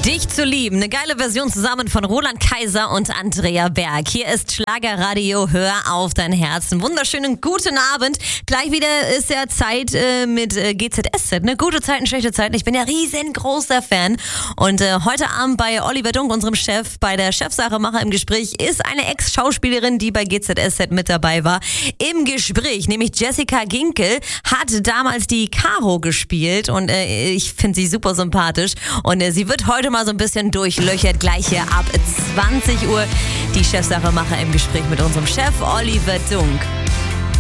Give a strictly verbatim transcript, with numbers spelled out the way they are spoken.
Dich zu lieben. Eine geile Version zusammen von Roland Kaiser und Andrea Berg. Hier ist Schlagerradio. Hör auf dein Herz. Einen wunderschönen guten Abend. Gleich wieder ist ja Zeit äh, mit äh, G Z S Z. Ne? Gute Zeiten, schlechte Zeiten. Ich bin ja riesengroßer Fan. Und äh, heute Abend bei Oliver Dunk, unserem Chef, bei der Chefsachemacher im Gespräch, ist eine Ex-Schauspielerin, die bei G Z S Z mit dabei war, im Gespräch. Nämlich Jessica Ginkel hat damals die Caro gespielt. Und äh, ich finde sie super sympathisch. Und äh, sie wird heute mal so ein bisschen durchlöchert, gleich hier ab zwanzig Uhr die Chefsachemacher im Gespräch mit unserem Chef Oliver Dunk.